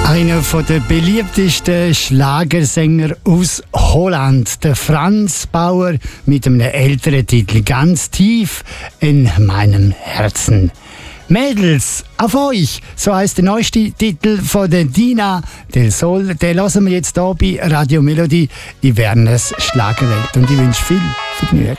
Einer der beliebtesten Schlagersänger aus Holland, der Franz Bauer, mit einem älteren Titel «Ganz tief in meinem Herzen». Mädels, auf euch! So heisst der neueste Titel von der Dina Del Sol. Den hören wir jetzt hier bei Radio Melody in Wernes Schlagerwelt. Und ich wünsche viel Vergnügen.